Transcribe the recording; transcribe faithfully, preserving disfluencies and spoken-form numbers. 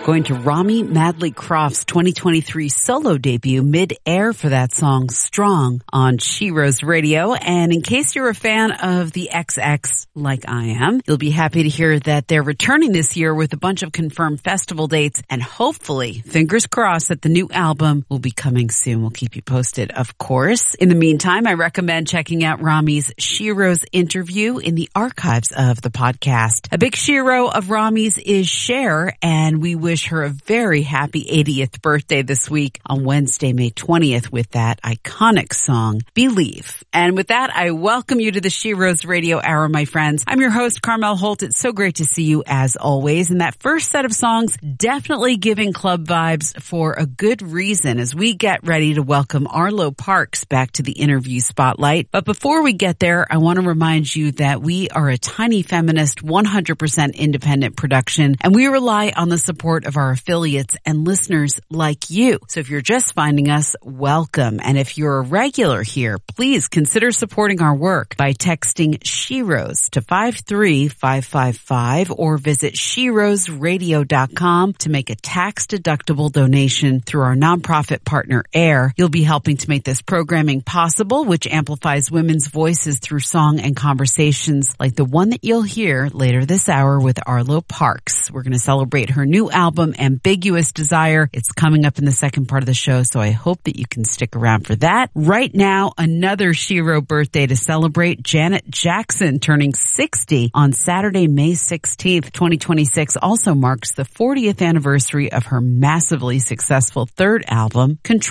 Going to Rami Madley Croft's twenty twenty-three solo debut mid-air for that song, Strong, on Sheroes Radio. And in case you're a fan of the X X, like I am, you'll be happy to hear that they're returning this year with a bunch of confirmed festival dates, and hopefully, fingers crossed, that the new album will be coming soon. We'll keep you posted, of course. In the meantime, I recommend checking out Rami's Sheroes interview in the archives of the podcast. A big Shero of Rami's is Cher, and we wish her a very happy eightieth birthday this week on Wednesday, May twentieth with that iconic song, Believe. And with that, I welcome you to the Sheroes Radio Hour, my friends. I'm your host, Carmel Holt. It's so great to see you as always. And that first set of songs definitely giving club vibes for a good reason as we get ready to welcome Arlo Parks back to the interview spotlight. But before we get there, I want to remind you that we are a tiny feminist, one hundred percent independent production, and we rely on the support of our affiliates and listeners like you. So if you're just finding us, welcome. And if you're a regular here, please consider supporting our work by texting Sheroes to five three five five five or visit sheroes radio dot com to make a tax-deductible donation through our nonprofit partner AIR. You'll be helping to make this programming possible, which amplifies women's voices through song and conversations like the one that you'll hear later this hour with Arlo Parks. We're going to celebrate her new album, Ambiguous Desire. It's coming up in the second part of the show, so I hope that you can stick around for that. Right now, another Shero birthday to celebrate. Janet Jackson turning sixty on Saturday, May sixteenth, twenty twenty-six, also marks the fortieth anniversary of her massively successful third album, Control.